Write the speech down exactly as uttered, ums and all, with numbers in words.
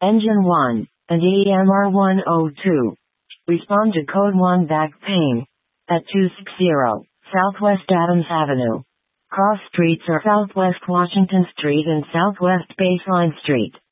Engine one, and E M R one oh two. Respond to code one back pain. At two sixty Southwest Adams Avenue. Cross streets are Southwest Washington Street and Southwest Baseline Street.